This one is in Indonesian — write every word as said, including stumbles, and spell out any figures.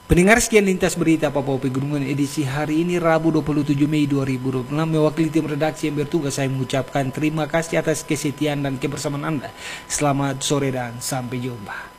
Pendengar, sekian lintas berita Papua Pegunungan edisi hari ini Rabu dua puluh tujuh Mei dua ribu dua puluh enam. Mewakili tim redaksi yang bertugas, saya mengucapkan terima kasih atas kesetiaan dan kebersamaan Anda. Selamat sore dan sampai jumpa.